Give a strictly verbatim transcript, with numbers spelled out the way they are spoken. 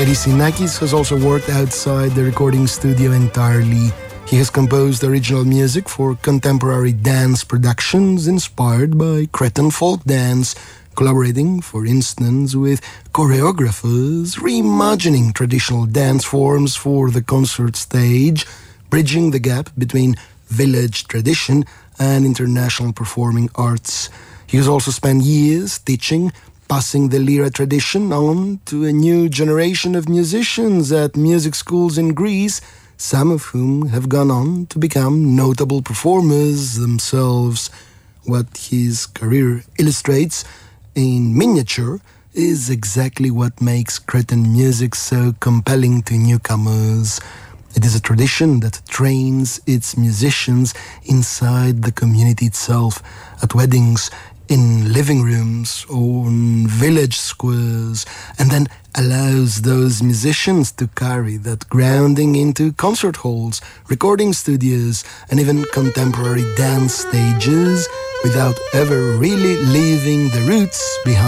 Sinakis has also worked outside the recording studio entirely. He has composed original music for contemporary dance productions inspired by Cretan folk dance, collaborating, for instance, with choreographers, reimagining traditional dance forms for the concert stage, bridging the gap between village tradition and international performing arts. He has also spent years teaching, passing the lira tradition on to a new generation of musicians at music schools in Greece, some of whom have gone on to become notable performers themselves. What his career illustrates in miniature is exactly what makes Cretan music so compelling to newcomers. It is a tradition that trains its musicians inside the community itself, at weddings, in living rooms or in village squares, and then allows those musicians to carry that grounding into concert halls, recording studios, and even contemporary dance stages without ever really leaving the roots behind.